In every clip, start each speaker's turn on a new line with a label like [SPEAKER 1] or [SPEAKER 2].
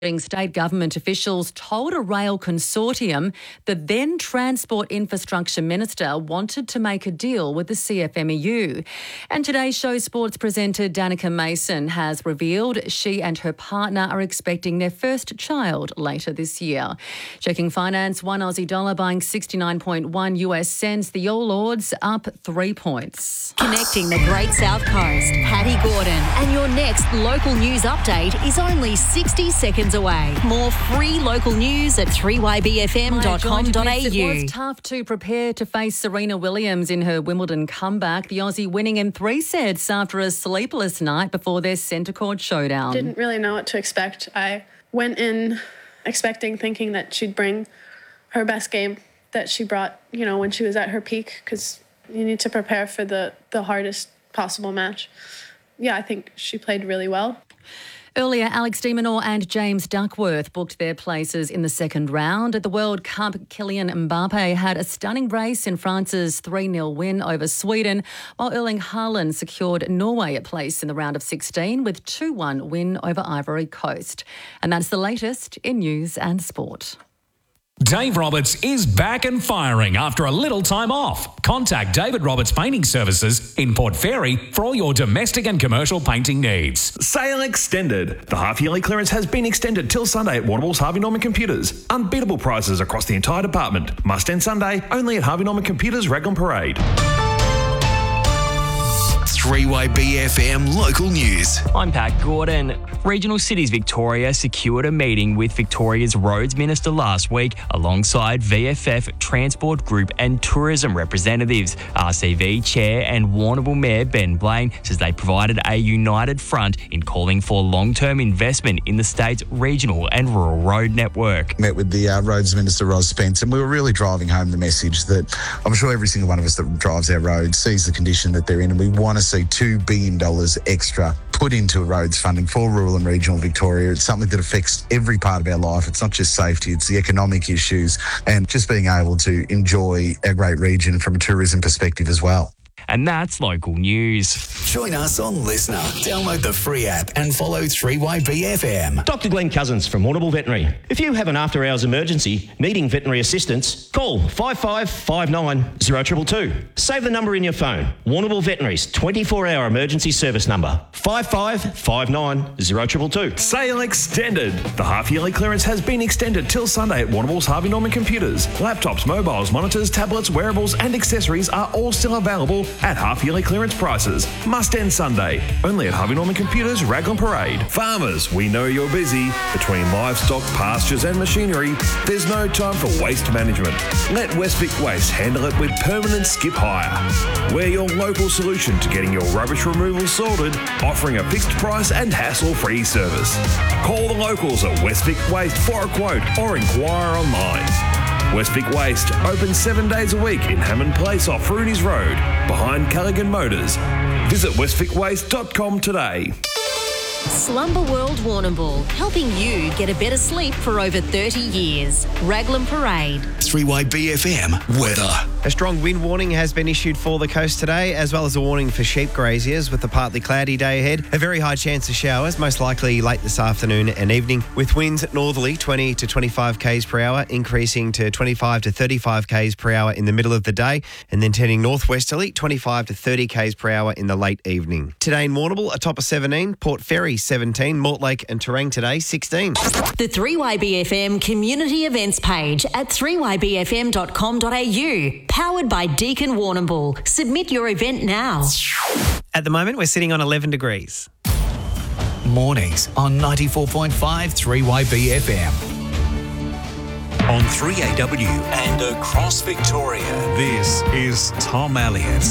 [SPEAKER 1] State government officials told a rail consortium the then Transport Infrastructure Minister wanted to make a deal with the CFMEU. And today's show sports presenter Danica Mason has revealed she and her partner are expecting their first child later this year. Checking finance, one Aussie dollar buying 69.1 US cents. The All Ords up 3 points.
[SPEAKER 2] Connecting the Great South Coast, Hattie Gordon. And your next local news update is only 60 seconds away. More free local news at 3ybfm.com.au.
[SPEAKER 1] It was tough to prepare to face Serena Williams in her Wimbledon comeback. The Aussie winning in 3 sets after a sleepless night before their centre court showdown.
[SPEAKER 3] Didn't really know what to expect. I went in thinking that she'd bring her best game that she brought, when she was at her peak, because you need to prepare for the hardest possible match. Yeah, I think she played really well.
[SPEAKER 1] Earlier, Alex de Minaur and James Duckworth booked their places in the second round. At the World Cup, Kylian Mbappe had a stunning brace in France's 3-0 win over Sweden, while Erling Haaland secured Norway a place in the round of 16 with 2-1 win over Ivory Coast. And that's the latest in news and sport.
[SPEAKER 4] Dave Roberts is back and firing after a little time off. Contact David Roberts Painting Services in Port Fairy for all your domestic and commercial painting needs.
[SPEAKER 5] Sale extended. The half-yearly clearance has been extended till Sunday at Warrnambool's Harvey Norman Computers. Unbeatable prices across the entire department. Must end Sunday only at Harvey Norman Computers, Raglan Parade.
[SPEAKER 6] 3YBFM Local News.
[SPEAKER 7] I'm Pat Gordon. Regional Cities Victoria secured a meeting with Victoria's Roads Minister last week alongside VFF, Transport Group and Tourism representatives. RCV Chair and Warrnambool Mayor Ben Blaine says they provided a united front in calling for long-term investment in the state's regional and rural road network.
[SPEAKER 8] Met with the Roads Minister Ros Spence, and we were really driving home the message that I'm sure every single one of us that drives our roads sees the condition that they're in, and we want to see $2 billion extra put into roads funding for rural and regional Victoria. It's something that affects every part of our life. It's not just safety, it's the economic issues and just being able to enjoy our great region from a tourism perspective as well.
[SPEAKER 7] And that's local news.
[SPEAKER 6] Join us on Listener. Download the free app and follow 3YBFM.
[SPEAKER 9] Dr. Glenn Cousins from Warrnambool Veterinary. If you have an after-hours emergency needing veterinary assistance, call 5559 0222. Save the number in your phone. Warrnambool Veterinary's 24-hour emergency service number, 5559 0222.
[SPEAKER 5] Sale extended. The half-yearly clearance has been extended till Sunday at Warrnambool's Harvey Norman Computers. Laptops, mobiles, monitors, tablets, wearables and accessories are all still available at half-yearly clearance prices. Must end Sunday. Only at Harvey Norman Computers, Raglan Parade. Farmers, we know you're busy. Between livestock, pastures and machinery, there's no time for waste management. Let Westvic Waste handle it with permanent skip hire. We're your local solution to getting your rubbish removal sorted, offering a fixed price and hassle-free service. Call the locals at Westvic Waste for a quote or inquire online. Westvic Waste, open 7 days a week in Hammond Place off Rooney's Road, behind Callaghan Motors. Visit westvicwaste.com today.
[SPEAKER 2] Slumber World Warrnambool, helping you get a better sleep for over 30 years. Raglan Parade.
[SPEAKER 6] 3YBFM weather.
[SPEAKER 10] A strong wind warning has been issued for the coast today, as well as a warning for sheep graziers with a partly cloudy day ahead. A very high chance of showers, most likely late this afternoon and evening, with winds northerly 20 to 25 k's per hour, increasing to 25 to 35 k's per hour in the middle of the day, and then turning northwesterly 25 to 30 k's per hour in the late evening. Today in Warrnambool, a top of 17, Port Fairy 17, Mortlake and Terang today 16.
[SPEAKER 2] The 3YBFM community events page at 3ybfm.com.au. Powered by Deakin Warrnambool. Submit your event now.
[SPEAKER 10] At the moment, we're sitting on 11 degrees.
[SPEAKER 6] Mornings on 94.5 3YBFM. On 3AW and across Victoria, this is Tom Elliott.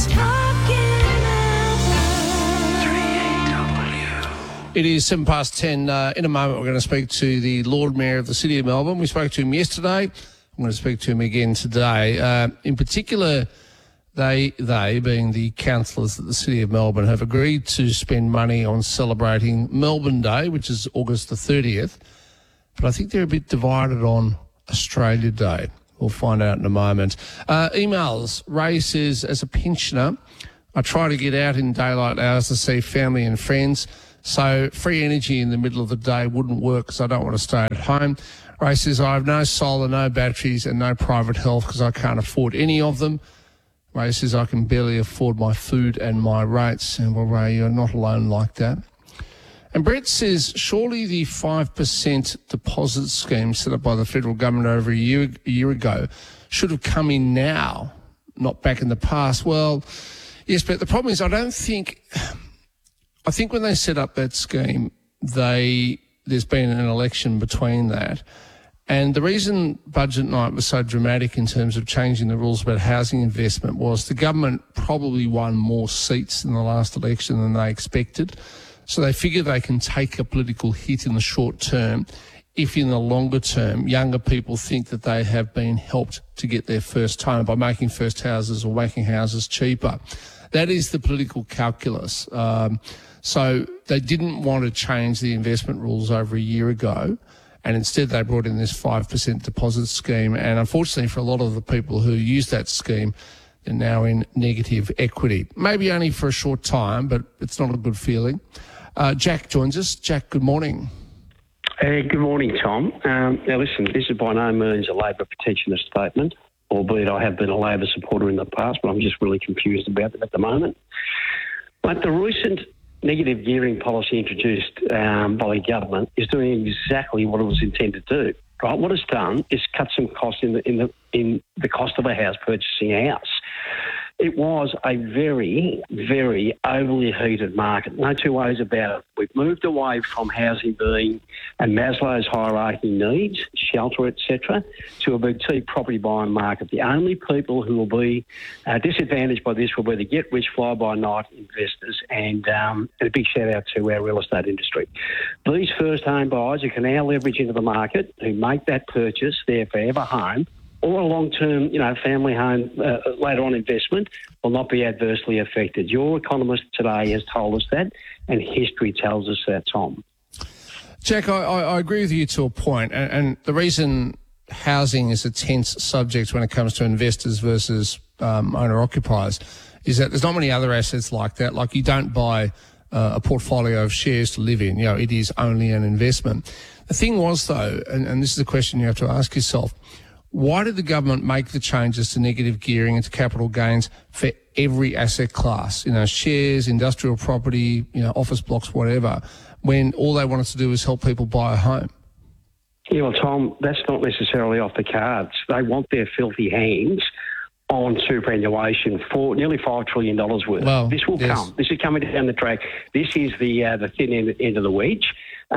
[SPEAKER 11] It is 10:07. In a moment, we're going to speak to the Lord Mayor of the City of Melbourne. We spoke to him yesterday. I'm going to speak to him again today. In particular, they being the councillors at the City of Melbourne, have agreed to spend money on celebrating Melbourne Day, which is August the 30th. But I think they're a bit divided on Australia Day. We'll find out in a moment. Emails. Ray says, as a pensioner, I try to get out in daylight hours to see family and friends. So free energy in the middle of the day wouldn't work because I don't want to stay at home. Ray says, I have no solar, no batteries and no private health because I can't afford any of them. Ray says, I can barely afford my food and my rates. And well, Ray, you're not alone like that. And Brett says, surely the 5% deposit scheme set up by the federal government over a year ago should have come in now, not back in the past. Well, yes, but the problem is I think when they set up that scheme, there's been an election between that. And the reason budget night was so dramatic in terms of changing the rules about housing investment was the government probably won more seats in the last election than they expected. So they figure they can take a political hit in the short term if in the longer term younger people think that they have been helped to get their first home by making first houses or making houses cheaper. That is the political calculus. So they didn't want to change the investment rules over a year ago, and instead they brought in this 5% deposit scheme. And unfortunately for a lot of the people who use that scheme, they're now in negative equity. Maybe only for a short time, but it's not a good feeling. Jack joins us. Jack, good morning.
[SPEAKER 12] Hey, good morning, Tom. Now, listen, this is by no means a Labor protectionist statement, albeit I have been a Labor supporter in the past, but I'm just really confused about them at the moment. But the recent negative gearing policy introduced by the government is doing exactly what it was intended to do. Right? What it's done is cut some costs in the cost of a house, purchasing a house. It was a very, very overly heated market. No two ways about it. We've moved away from housing being a Maslow's hierarchy needs, shelter, etc., to a boutique property buying market. The only people who will be disadvantaged by this will be the get-rich, fly-by-night investors, and a big shout-out to our real estate industry. These first-home buyers who can now leverage into the market, who make that purchase, their forever home, or a long-term, family home later on investment will not be adversely affected. Your economist today has told us that, and history tells us that, Tom.
[SPEAKER 11] Jack, I agree with you to a point, and the reason housing is a tense subject when it comes to investors versus owner-occupiers is that there's not many other assets like that. Like you don't buy a portfolio of shares to live in. It is only an investment. The thing was, though, and this is a question you have to ask yourself, why did the government make the changes to negative gearing and to capital gains for every asset class, shares, industrial property, office blocks, whatever, when all they wanted to do was help people buy a home?
[SPEAKER 12] Yeah, well, Tom, that's not necessarily off the cards. They want their filthy hands on superannuation for nearly $5 trillion worth.
[SPEAKER 11] Well,
[SPEAKER 12] this will come. This is coming down the track. This is the thin end of the wedge.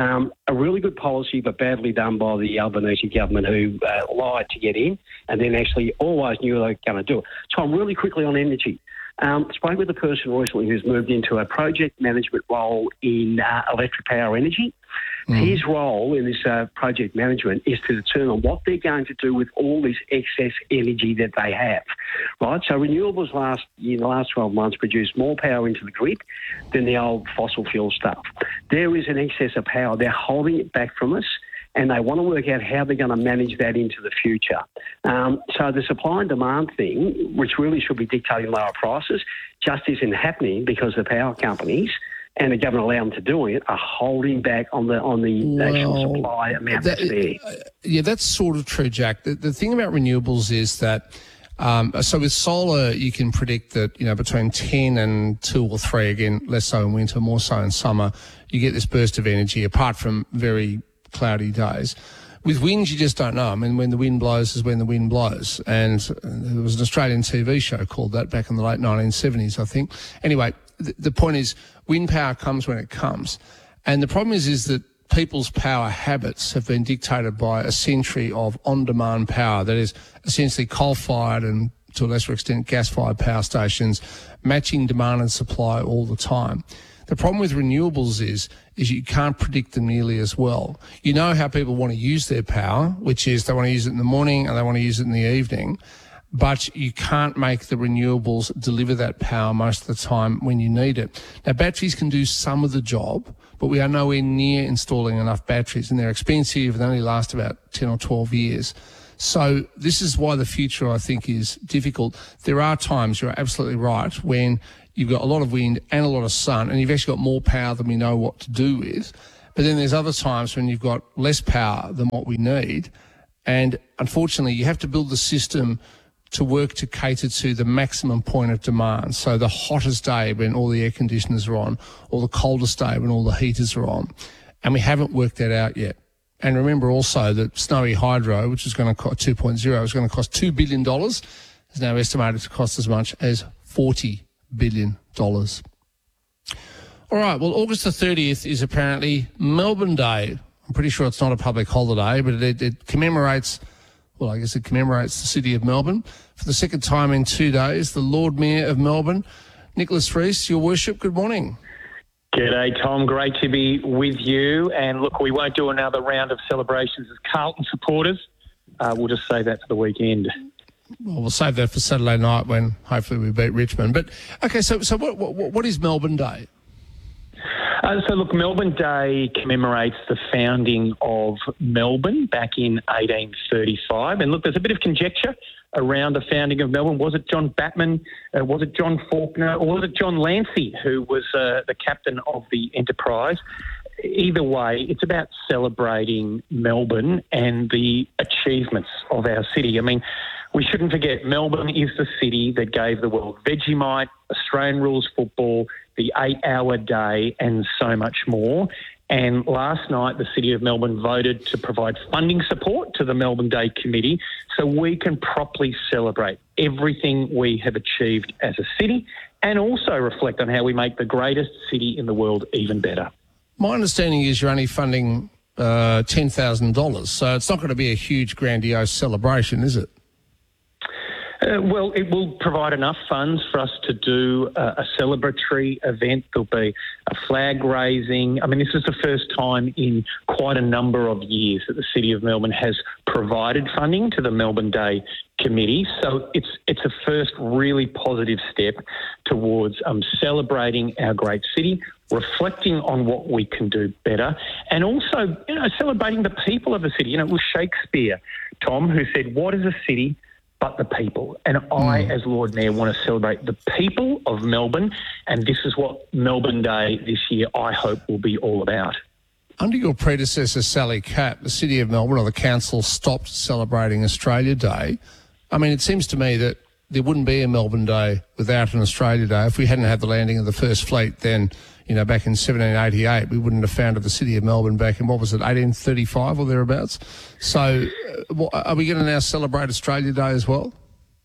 [SPEAKER 12] A really good policy, but badly done by the Albanese government, who lied to get in and then actually always knew they were going to do it. Tom, really quickly on energy. Spoke with a person recently who's moved into a project management role in electric power energy. His role in this project management is to determine what they're going to do with all this excess energy that they have, right? So renewables the last 12 months produced more power into the grid than the old fossil fuel stuff. There is an excess of power. They're holding it back from us, and they want to work out how they're going to manage that into the future. So the supply and demand thing, which really should be dictating lower prices, just isn't happening because the power companies and the government allow them to do it, are holding back on the actual supply amount that's there.
[SPEAKER 11] Yeah, that's sort of true, Jack. The thing about renewables is that, so with solar, you can predict that, between 10 and 2 or 3, again, less so in winter, more so in summer, you get this burst of energy, apart from very cloudy days. With wind, you just don't know. I mean, when the wind blows is when the wind blows. And there was an Australian TV show called that back in the late 1970s, I think. Anyway, the point is, wind power comes when it comes. And the problem is that people's power habits have been dictated by a century of on-demand power, that is essentially coal-fired and, to a lesser extent, gas-fired power stations, matching demand and supply all the time. The problem with renewables is you can't predict them nearly as well. You know how people want to use their power, which is they want to use it in the morning and they want to use it in the evening, but you can't make the renewables deliver that power most of the time when you need it. Now, batteries can do some of the job, but we are nowhere near installing enough batteries, and they're expensive and they only last about 10 or 12 years. So this is why the future, I think, is difficult. There are times, you're absolutely right, when you've got a lot of wind and a lot of sun, and you've actually got more power than we know what to do with. But then there's other times when you've got less power than what we need. And unfortunately, you have to build the system to work to cater to the maximum point of demand. So the hottest day when all the air conditioners are on, or the coldest day when all the heaters are on. And we haven't worked that out yet. And remember also that Snowy Hydro, which is going to cost 2.0, is going to cost $2 billion, is now estimated to cost as much as $40 billion. All right, well, August the 30th is apparently Melbourne Day. I'm pretty sure it's not a public holiday, but it commemorates, well, I guess it commemorates the city of Melbourne. For the second time in 2 days, the Lord Mayor of Melbourne, Nicholas Rees, Your Worship, good morning.
[SPEAKER 13] G'day, Tom. Great to be with you. And look, we won't do another round of celebrations as Carlton supporters. We'll just save that for the weekend.
[SPEAKER 11] Well, we'll save that for Saturday night when hopefully we beat Richmond. But, okay, so what is Melbourne Day?
[SPEAKER 13] So, look, Melbourne Day commemorates the founding of Melbourne back in 1835. And, look, there's a bit of conjecture around the founding of Melbourne. Was it John Batman? Was it John Faulkner? Or was it John Lancy, who was the captain of the Enterprise? Either way, it's about celebrating Melbourne and the achievements of our city. I mean, we shouldn't forget Melbourne is the city that gave the world Vegemite, Australian rules football, the 8-hour day and so much more. And last night, the City of Melbourne voted to provide funding support to the Melbourne Day Committee so we can properly celebrate everything we have achieved as a city and also reflect on how we make the greatest city in the world even better.
[SPEAKER 11] My understanding is you're only funding $10,000, so it's not going to be a huge, grandiose celebration, is it?
[SPEAKER 13] Well, it will provide enough funds for us to do a celebratory event. There'll be a flag raising. I mean, this is the first time in quite a number of years that the City of Melbourne has provided funding to the Melbourne Day Committee. So it's a first really positive step towards celebrating our great city, reflecting on what we can do better, and also, celebrating the people of the city. It was Shakespeare, Tom, who said, "What is a city but the people?" And I, as Lord Mayor, want to celebrate the people of Melbourne, and this is what Melbourne Day this year, I hope, will be all about.
[SPEAKER 11] Under your predecessor, Sally Capp, the City of Melbourne, or the Council, stopped celebrating Australia Day. I mean, it seems to me that there wouldn't be a Melbourne Day without an Australia Day. If we hadn't had the landing of the first fleet, then, back in 1788, we wouldn't have founded the City of Melbourne back in, 1835 or thereabouts? So are we going to now celebrate Australia Day as well?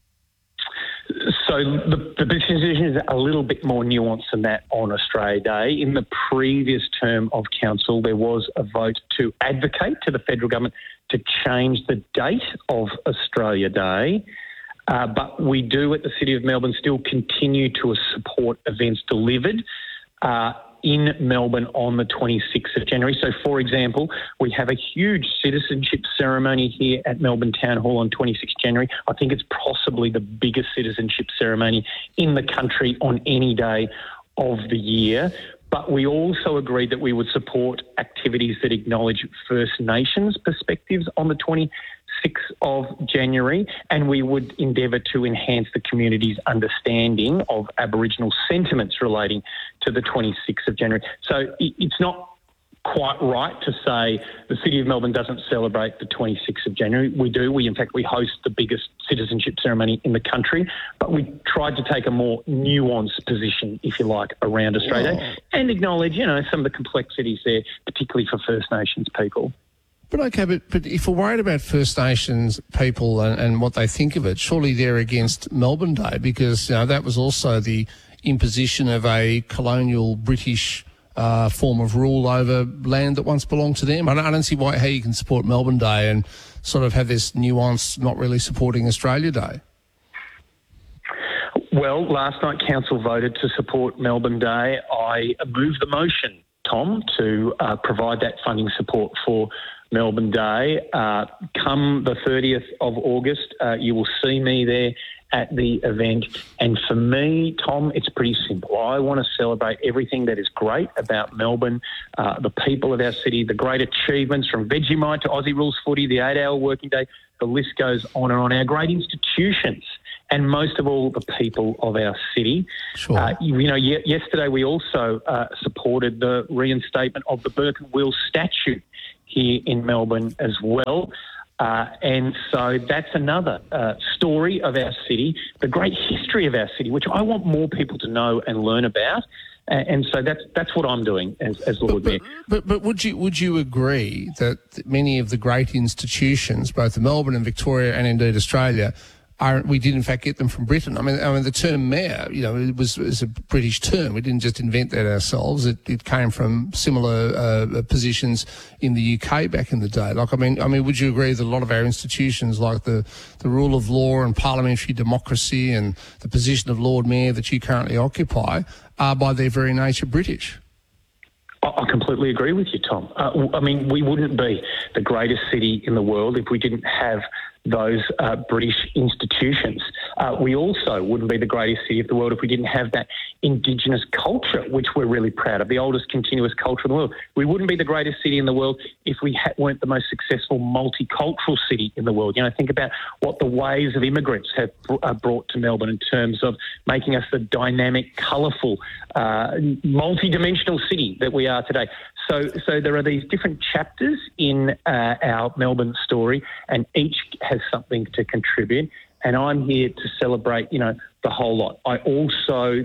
[SPEAKER 13] So the decision is a little bit more nuanced than that on Australia Day. In the previous term of council, there was a vote to advocate to the federal government to change the date of Australia Day. But we do at the City of Melbourne still continue to support events delivered in Melbourne on the 26th of January. So, for example, we have a huge citizenship ceremony here at Melbourne Town Hall on 26th January. I think it's possibly the biggest citizenship ceremony in the country on any day of the year. But we also agreed that we would support activities that acknowledge First Nations perspectives on the 26th of January, and we would endeavour to enhance the community's understanding of Aboriginal sentiments relating to the 26th of January. So it's not quite right to say the City of Melbourne doesn't celebrate the 26th of January. We do. We host the biggest citizenship ceremony in the country, but we tried to take a more nuanced position, if you like, around Australia and acknowledge, some of the complexities there, particularly for First Nations people.
[SPEAKER 11] But okay, but if we're worried about First Nations people and what they think of it, surely they're against Melbourne Day because that was also the imposition of a colonial British form of rule over land that once belonged to them. I don't see how you can support Melbourne Day and sort of have this nuance not really supporting Australia Day.
[SPEAKER 13] Well, last night Council voted to support Melbourne Day. I moved the motion, Tom, to provide that funding support for Melbourne Day. Come the 30th of August, you will see me there at the event. And for me, Tom, it's pretty simple. I want to celebrate everything that is great about Melbourne, the people of our city, the great achievements from Vegemite to Aussie Rules footy, the 8-hour working day. The list goes on and on. Our great institutions. And most of all, the people of our city.
[SPEAKER 11] Sure.
[SPEAKER 13] Yesterday we also supported the reinstatement of the Burke and Wills statue here in Melbourne as well. And so that's another story of our city, the great history of our city, which I want more people to know and learn about. And so that's what I'm doing as Lord Mayor.
[SPEAKER 11] But would you agree that many of the great institutions, both in Melbourne and Victoria and indeed Australia, we did in fact get them from Britain? I mean the term mayor, it was a British term. We didn't just invent that ourselves. It came from similar positions in the UK back in the day. Like, I mean, would you agree that a lot of our institutions, like the rule of law and parliamentary democracy and the position of Lord Mayor that you currently occupy, are by their very nature British?
[SPEAKER 13] I completely agree with you, Tom. We wouldn't be the greatest city in the world if we didn't have those British institutions. We also wouldn't be the greatest city of the world if we didn't have that Indigenous culture, which we're really proud of, the oldest continuous culture in the world. We wouldn't be the greatest city in the world if we weren't the most successful multicultural city in the world. Think about what the waves of immigrants have brought to Melbourne in terms of making us the dynamic, colourful, multi-dimensional city that we are today. So there are these different chapters in our Melbourne story, and each has something to contribute. And I'm here to celebrate, the whole lot. I also,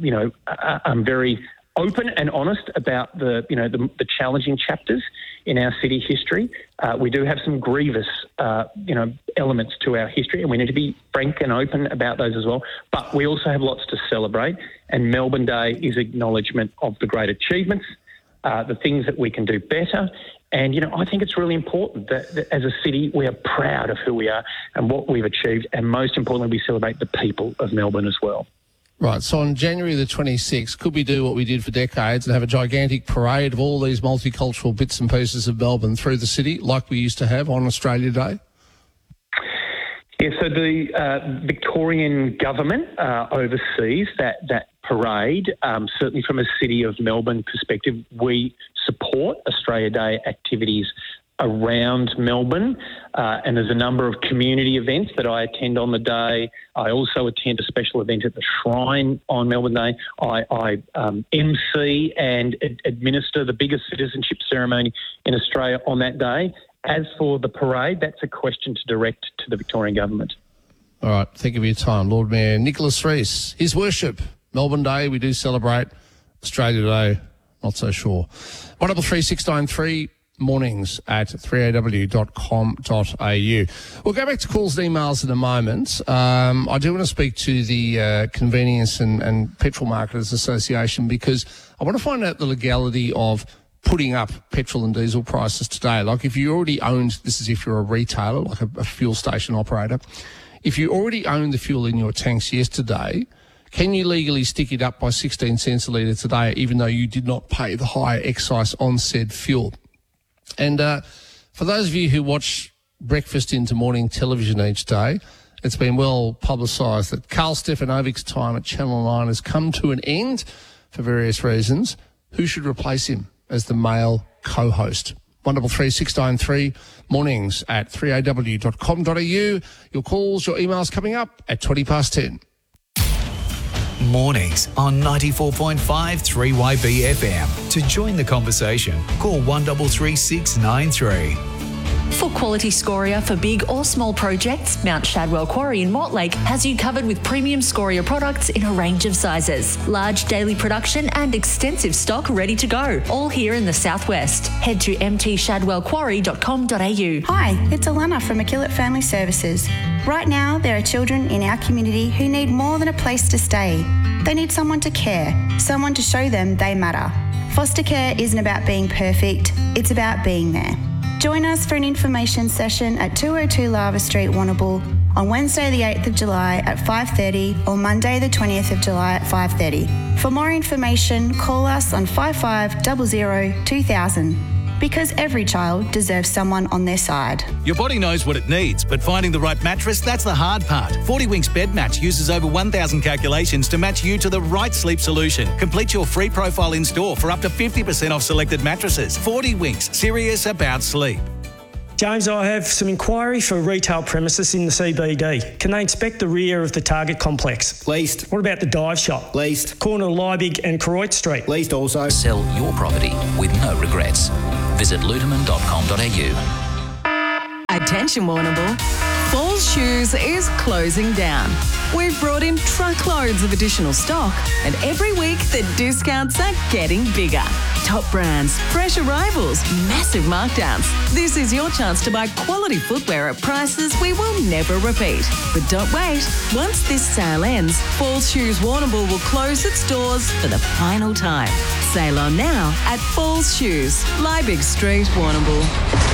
[SPEAKER 13] I'm very open and honest about the challenging chapters in our city history. We do have some grievous, elements to our history, and we need to be frank and open about those as well. But we also have lots to celebrate, and Melbourne Day is acknowledgement of the great achievements, the things that we can do better. And, I think it's really important that as a city, we are proud of who we are and what we've achieved. And most importantly, we celebrate the people of Melbourne as well.
[SPEAKER 11] Right. So on January the 26th, could we do what we did for decades and have a gigantic parade of all these multicultural bits and pieces of Melbourne through the city like we used to have on Australia Day?
[SPEAKER 13] Yeah, so the Victorian government oversees that parade. Certainly from a City of Melbourne perspective, we support Australia Day activities around Melbourne, and there's a number of community events that I attend on the day. I also attend a special event at the Shrine on Melbourne Day. I MC and administer the biggest citizenship ceremony in Australia on that day. As for the parade, that's a question to direct to the Victorian government.
[SPEAKER 11] All right, thank you for your time. Lord Mayor Nicholas Rees, His Worship, Melbourne Day, we do celebrate. Australia Day, not so sure. 133693 mornings at 3aw.com.au. We'll go back to calls and emails in a moment. I do want to speak to the Convenience and Petrol Marketers Association, because I want to find out the legality of putting up petrol and diesel prices today. Like, if you already owned, this is if you're a retailer, like a fuel station operator, if you already owned the fuel in your tanks yesterday, can you legally stick it up by 16 cents a litre today, even though you did not pay the higher excise on said fuel? And for those of you who watch breakfast into morning television each day, it's been well publicised that Carl Stefanovic's time at Channel 9 has come to an end for various reasons. Who should replace him as the male co-host? 133693 mornings at 3aw.com.au. Your calls, your emails coming up at 10:20.
[SPEAKER 6] Mornings on 94.5 3YB FM. To join the conversation, call 133693.
[SPEAKER 2] For quality scoria for big or small projects, Mount Shadwell Quarry in Mortlake has you covered with premium scoria products in a range of sizes. Large daily production and extensive stock ready to go, all here in the southwest. Head to mtshadwellquarry.com.au.
[SPEAKER 14] Hi, it's Alana from McKillop Family Services. Right now, there are children in our community who need more than a place to stay. They need someone to care, someone to show them they matter. Foster care isn't about being perfect, it's about being there. Join us for an information session at 202 Lava Street, Warrnambool on Wednesday the 8th of July at 5:30 or Monday the 20th of July at 5:30. For more information, call us on 5500 2000. Because every child deserves someone on their side.
[SPEAKER 15] Your body knows what it needs, but finding the right mattress, that's the hard part. 40 Winks Bed Match uses over 1,000 calculations to match you to the right sleep solution. Complete your free profile in store for up to 50% off selected mattresses. 40 Winks, serious about sleep.
[SPEAKER 16] James, I have some inquiry for retail premises in the CBD. Can they inspect the rear of the Target complex?
[SPEAKER 17] Leased.
[SPEAKER 16] What about the dive shop?
[SPEAKER 17] Leased.
[SPEAKER 16] Corner of Liebig and Croyt Street?
[SPEAKER 17] Leased also.
[SPEAKER 18] Sell your property with no regrets. Visit luterman.com.au.
[SPEAKER 19] Attention Warrnambool, Falls Shoes is closing down. We've brought in truckloads of additional stock, and every week the discounts are getting bigger. Top brands, fresh arrivals, massive markdowns. This is your chance to buy quality footwear at prices we will never repeat. But don't wait. Once this sale ends, Falls Shoes Warrnambool will close its doors for the final time. Sail on now at Falls Shoes, Liebig Street, Warrnambool.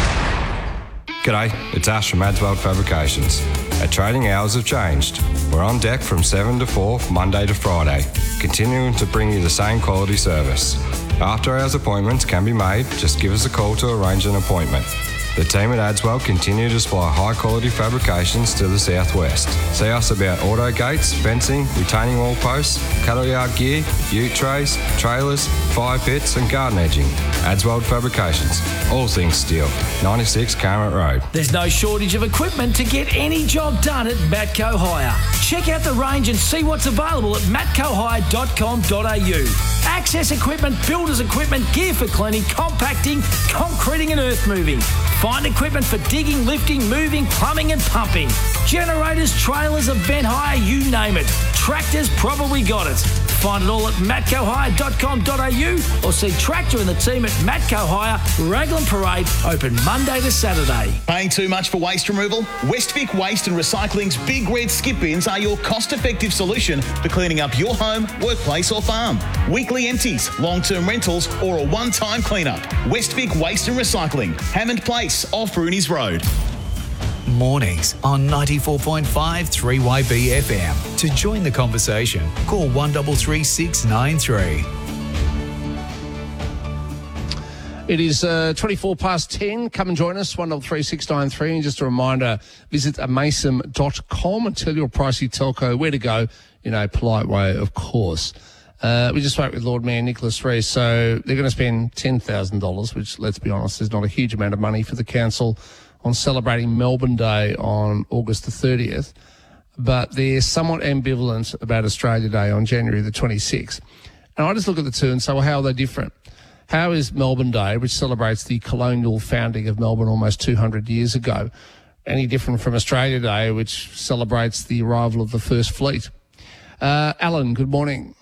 [SPEAKER 20] G'day, it's Ash from Adswell Fabrications. Our trading hours have changed. We're on deck from 7 to 4, Monday to Friday, continuing to bring you the same quality service. After hours appointments can be made, just give us a call to arrange an appointment. The team at Adswell continue to supply high quality fabrications to the southwest. See us about auto gates, fencing, retaining wall posts, cattle yard gear, ute trays, trailers, fire pits and garden edging. Adswell Fabrications, all things steel, 96 Carrot Road.
[SPEAKER 21] There's no shortage of equipment to get any job done at Matco Hire. Check out the range and see what's available at matcohire.com.au. Access equipment, builders equipment, gear for cleaning, compacting, concreting and earth moving. Find equipment for digging, lifting, moving, plumbing and pumping. Generators, trailers, event hire, you name it. Tractors, probably got it. Find it all at matcohire.com.au or see Tractor and the team at Matco Hire, Raglan Parade, open Monday to Saturday.
[SPEAKER 22] Paying too much for waste removal? Westvic Waste and Recycling's Big Red Skip Bins are your cost-effective solution for cleaning up your home, workplace or farm. Weekly empties, long-term rentals or a one-time clean-up. Westvic Waste and Recycling, Hammond Place off Rooney's Road.
[SPEAKER 6] Mornings on 94.5 3YB FM. To join the conversation, call 133 693.
[SPEAKER 11] It is 24 past 10. Come and join us, 133 And just a reminder, visit amason.com and tell your pricey telco where to go in a polite way, of course. We just spoke with Lord Mayor Nicholas Rees, so they're going to spend $10,000, which, let's be honest, is not a huge amount of money for the council on celebrating Melbourne Day on August the 30th, but they're somewhat ambivalent about Australia Day on January the 26th. And I just look at the two and say, well, how are they different? How is Melbourne Day, which celebrates the colonial founding of Melbourne almost 200 years ago, any different from Australia Day, which celebrates the arrival of the First Fleet? Alan, good morning.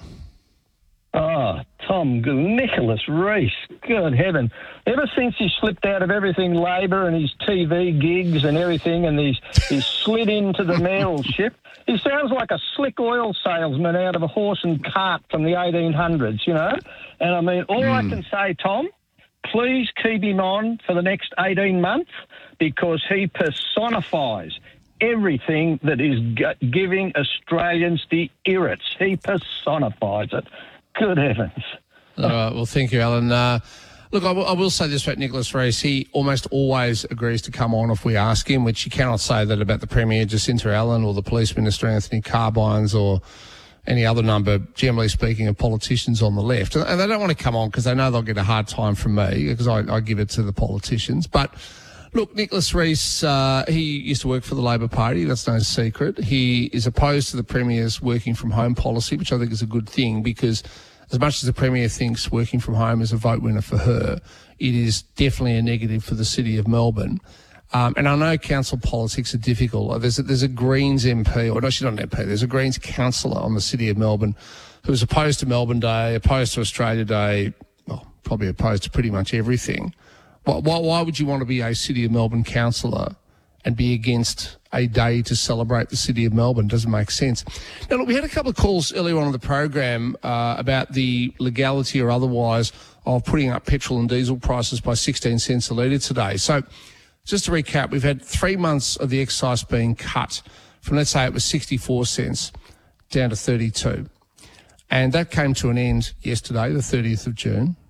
[SPEAKER 23] Oh, Tom, Nicholas Rees, good heaven. Ever since he slipped out of everything Labor and his TV gigs and everything and he's slid into the mayoralship, he sounds like a slick oil salesman out of a horse and cart from the 1800s, you know? And I mean, all I can say, Tom, please keep him on for the next 18 months because he personifies everything that is giving Australians the irrits. He personifies it. Good heavens.
[SPEAKER 11] All right, well, thank you, Alan. Look, I will say this about Nicholas Rees. He almost always agrees to come on if we ask him, which you cannot say that about the Premier Jacinta Allen or the Police Minister Anthony Carbines or any other number, generally speaking, of politicians on the left. And they don't want to come on because they know they'll get a hard time from me because I give it to the politicians. But look, Nicholas Rees, he used to work for the Labor Party. That's no secret. He is opposed to the Premier's working from home policy, which I think is a good thing because as much as the Premier thinks working from home is a vote winner for her, it is definitely a negative for the city of Melbourne. And I know council politics are difficult. There's a Greens MP, or no, she's not an MP, there's a Greens councillor on the city of Melbourne who's opposed to Melbourne Day, opposed to Australia Day, well, probably opposed to pretty much everything. Why would you want to be a City of Melbourne councillor and be against a day to celebrate the City of Melbourne? Doesn't make sense. Now, look, we had a couple of calls earlier on in the program about the legality or otherwise of putting up petrol and diesel prices by 16 cents a litre today. So just to recap, we've had 3 months of the excise being cut from, let's say it was 64 cents down to 32. And that came to an end yesterday, the 30th of June.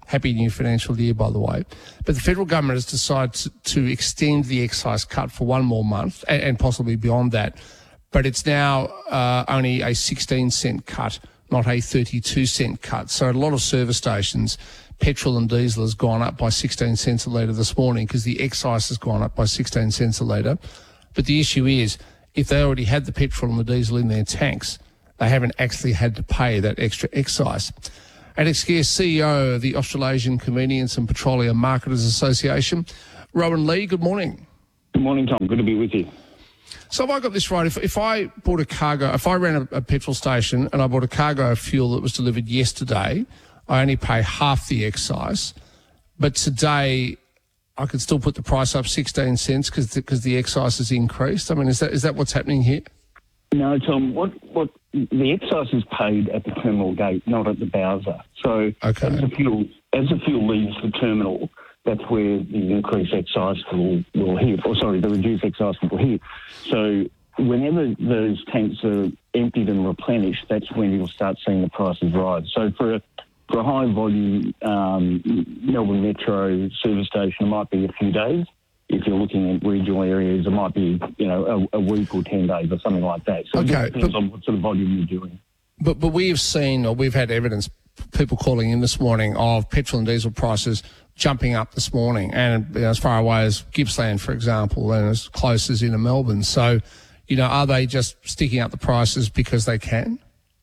[SPEAKER 11] Happy new financial year, by the way. But the federal government has decided to extend the excise cut for one more month and possibly beyond that. But it's now only a 16-cent cut, not a 32-cent cut. So at a lot of service stations, petrol and diesel has gone up by 16 cents a litre this morning because the excise has gone up by 16 cents a litre. But the issue is, if they already had the petrol and the diesel in their tanks, they haven't actually had to pay that extra excise. Alex Gear, CEO of the Australasian Convenience and Petroleum Marketers Association. Rowan Lee, good morning.
[SPEAKER 1] Good morning, Tom. Good to be with you.
[SPEAKER 11] So have I got this right? If I bought if I ran a petrol station and I bought a cargo of fuel that was delivered yesterday, I only pay half the excise. But today, I could still put the price up 16 cents because the excise has increased. I mean, is that what's happening here?
[SPEAKER 1] No, Tom. What the excise is paid at the terminal gate, not at the bowser. So as the fuel leaves the terminal, that's where the increased excise will hit. The reduced excise will hit. So whenever those tanks are emptied and replenished, that's when you'll start seeing the prices rise. So for a high volume Melbourne Metro service station, it might be a few days. If you're looking at regional areas, it might be a week or 10 days or something like that. So it depends on what sort of volume you're doing.
[SPEAKER 11] But we have seen, or we've had evidence, people calling in this morning of petrol and diesel prices jumping up this morning, and as far away as Gippsland, for example, and as close as into Melbourne. So, are they just sticking up the prices because they can?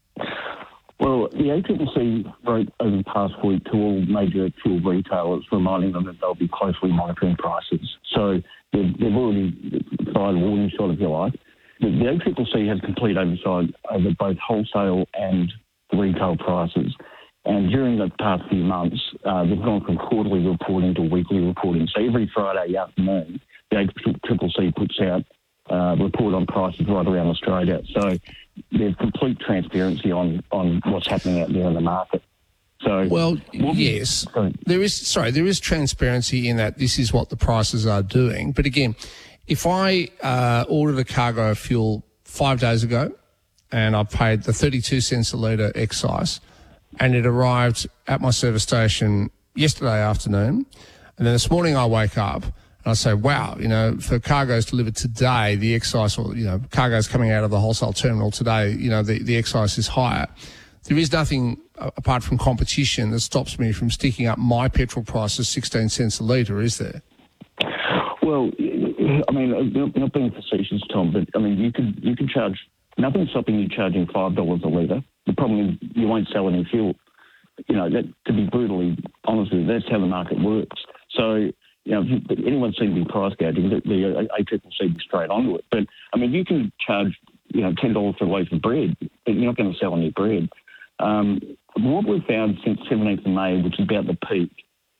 [SPEAKER 1] Well, the ACCC wrote over the past week to all major fuel retailers, reminding them that they'll be closely monitoring prices. So they've already fired a warning shot, if you like. The ACCC has complete oversight over both wholesale and retail prices. And during the past few months, they've gone from quarterly reporting to weekly reporting. So every Friday afternoon, the ACCC puts out a report on prices right around Australia. So there's complete transparency on what's happening out there in the market. So,
[SPEAKER 11] yes, there is transparency in that this is what the prices are doing. But again, if I ordered a cargo of fuel 5 days ago and I paid the 32 cents a litre excise, and it arrived at my service station yesterday afternoon, and then this morning I wake up and I say, wow, for cargoes delivered today, the excise, or, cargoes coming out of the wholesale terminal today, the excise is higher. There is nothing apart from competition that stops me from sticking up my petrol prices 16 cents a litre, is there?
[SPEAKER 1] Well, I mean, not being facetious, Tom, but I mean, you can charge, nothing's stopping you charging $5 a litre. The problem is you won't sell any fuel. That, to be brutally honest with you, that's how the market works. So, if anyone's seen to be price gouging, the ACCC be straight onto it. But, I mean, you can charge, $10 for a loaf of bread, but you're not going to sell any bread. What we've found since 17th of May, which is about the peak,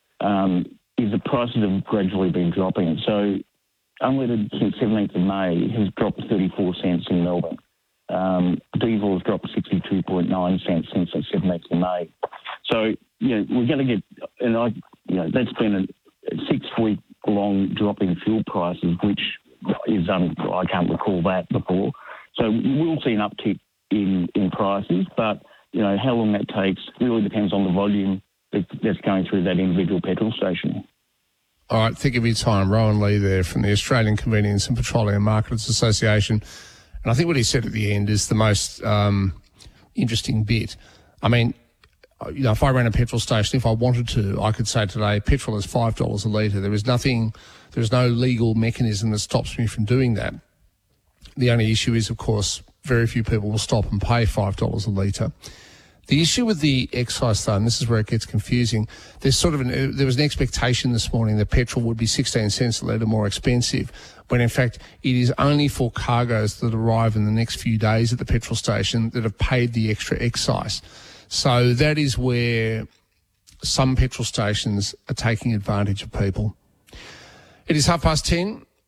[SPEAKER 1] is the prices have gradually been dropping. So unleaded since 17th of May has dropped 34 cents in Melbourne. Diesel has dropped 62.9 cents since the 17th of May. So, we're going to get, that's been a 6-week long drop in fuel prices, which is, I can't recall that before. So we'll see an uptick in prices, but, how long that takes really depends on the volume that's going through that individual petrol station.
[SPEAKER 11] All right, think of your time. Rowan Lee there from the Australian Convenience and Petroleum Marketers Association. And I think what he said at the end is the most interesting bit. I mean, if I ran a petrol station, if I wanted to, I could say today petrol is $5 a litre. There's no legal mechanism that stops me from doing that. The only issue is, of course, very few people will stop and pay $5 a litre. The issue with the excise, though, and this is where it gets confusing, there was an expectation this morning that petrol would be 16 cents a litre more expensive, when in fact it is only for cargoes that arrive in the next few days at the petrol station that have paid the extra excise. So that is where some petrol stations are taking advantage of people. It is 10:30.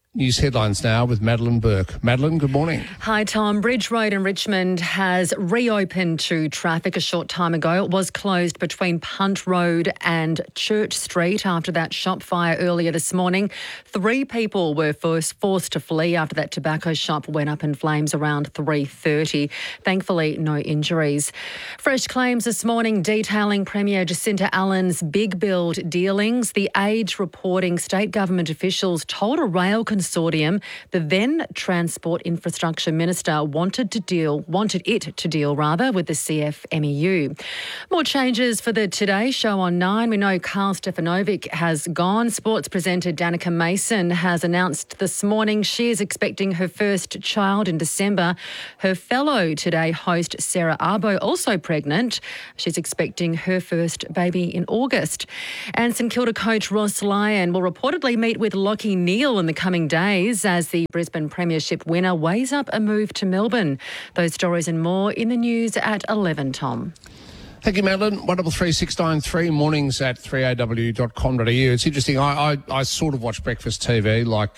[SPEAKER 11] News headlines now with Madeline Burke. Madeline, good morning.
[SPEAKER 3] Hi, Tom. Bridge Road in Richmond has reopened to traffic a short time ago. It was closed between Punt Road and Church Street after that shop fire earlier this morning. 3 people were forced to flee after that tobacco shop went up in flames around 3:30. Thankfully, no injuries. Fresh claims this morning detailing Premier Jacinta Allen's big build dealings. The Age reporting state government officials told a rail consortium the then Transport Infrastructure Minister wanted it to deal with the CFMEU. More changes for the Today Show on 9. We know Carl Stefanovic has gone. Sports presenter Danica Mason has announced this morning she is expecting her first child in December. Her fellow Today host Sarah Arbo also pregnant. She's expecting her first baby in August. And St Kilda coach Ross Lyon will reportedly meet with Lachie Neale in the coming days as the Brisbane Premiership winner weighs up a move to Melbourne. Those stories and more in the news at 11, Tom.
[SPEAKER 11] Thank you, Madeline. 133693, mornings at 3aw.com.au. It's interesting. I sort of watch breakfast TV like,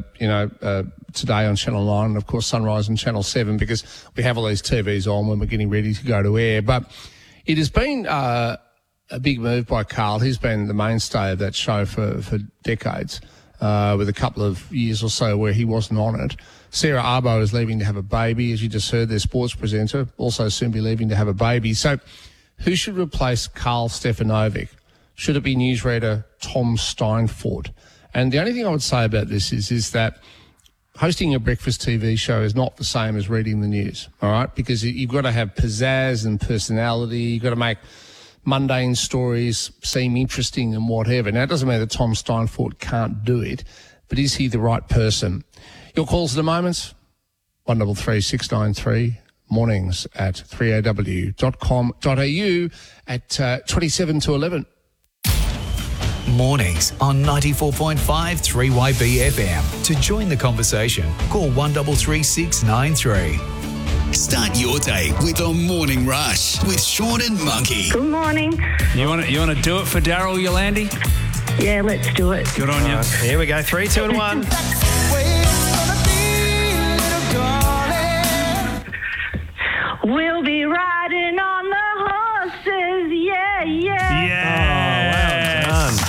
[SPEAKER 11] Today on Channel 9 and, of course, Sunrise on Channel 7 because we have all these TVs on when we're getting ready to go to air. But it has been a big move by Carl. He's been the mainstay of that show for decades. With a couple of years or so where he wasn't on it. Sarah Arbo is leaving to have a baby, as you just heard, their sports presenter, also soon be leaving to have a baby. So who should replace Carl Stefanovic? Should it be newsreader Tom Steinfort? And the only thing I would say about this is that hosting a breakfast TV show is not the same as reading the news, all right? Because you've got to have pizzazz and personality. You've got to make mundane stories seem interesting and whatever. Now, it doesn't mean that Tom Steinfort can't do it, but is he the right person? Your calls at the moment, 133693, mornings at 3aw.com.au at 27 to 11.
[SPEAKER 6] Mornings on 94.5 3YB FM. To join the conversation, call 133693.
[SPEAKER 4] Start your day with the Morning Rush with Sean and Monkey.
[SPEAKER 17] Good morning.
[SPEAKER 21] You want to do it for Daryl Yolandi?
[SPEAKER 17] Yeah, let's do it.
[SPEAKER 21] Good on you.
[SPEAKER 10] Here we go. 3, 2 and 1.
[SPEAKER 17] We'll be riding on the horses. Yeah, yeah.
[SPEAKER 21] Yes.
[SPEAKER 10] Oh, well done.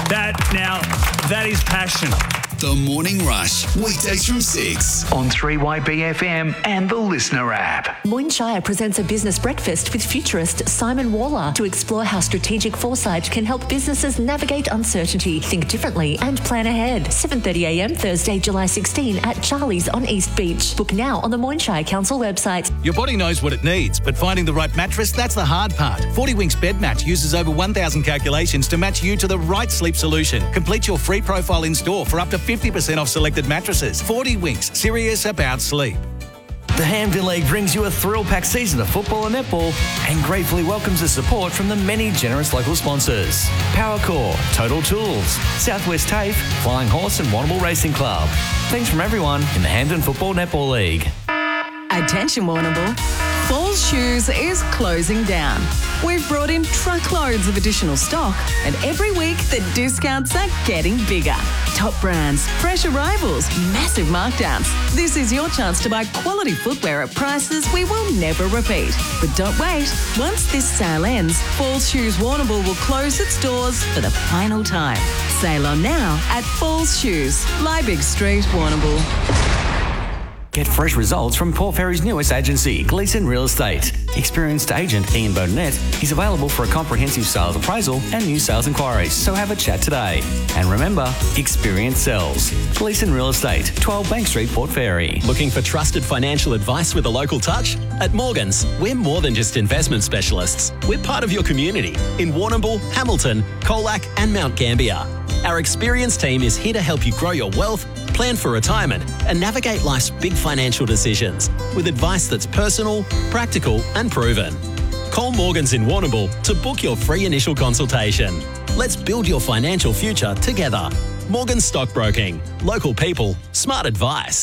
[SPEAKER 21] That is passion.
[SPEAKER 4] The Morning Rush, weekdays from 6
[SPEAKER 6] on 3YB FM and the Listener app.
[SPEAKER 2] Moyne Shire presents a business breakfast with futurist Simon Waller to explore how strategic foresight can help businesses navigate uncertainty, think differently and plan ahead. 7:30am Thursday, July 16 at Charlie's on East Beach. Book now on the Moyne Shire Council website.
[SPEAKER 15] Your body knows what it needs, but finding the right mattress, that's the hard part. 40 Winks Bed Match uses over 1,000 calculations to match you to the right sleep solution. Complete your free profile in-store for up to 50% off selected mattresses. 40 Winks, serious about sleep.
[SPEAKER 24] The Hamden League brings you a thrill-packed season of football and netball and gratefully welcomes the support from the many generous local sponsors. Powercore, Total Tools, Southwest TAFE, Flying Horse and Warrnambool Racing Club. Thanks from everyone in the Hamden Football Netball League.
[SPEAKER 19] Attention, Warrnambool. Falls Shoes is closing down. We've brought in truckloads of additional stock, and every week the discounts are getting bigger. Top brands, fresh arrivals, massive markdowns. This is your chance to buy quality footwear at prices we will never repeat. But don't wait. Once this sale ends, Falls Shoes Warrnambool will close its doors for the final time. Sail on now at Falls Shoes, Liebig Street, Warrnambool.
[SPEAKER 24] Get fresh results from Port Fairy's newest agency, Gleeson Real Estate. Experienced agent Ian Burnett is available for a comprehensive sales appraisal and new sales inquiries, so have a chat today. And remember, experience sells. Gleeson Real Estate, 12 Bank Street, Port Fairy.
[SPEAKER 25] Looking for trusted financial advice with a local touch? At Morgans, we're more than just investment specialists. We're part of your community in Warrnambool, Hamilton, Colac and Mount Gambier. Our experienced team is here to help you grow your wealth, plan for retirement and navigate life's big financial decisions with advice that's personal, practical and proven. Call Morgans in Warrnambool to book your free initial consultation. Let's build your financial future together. Morgans Stockbroking. Local people, smart advice.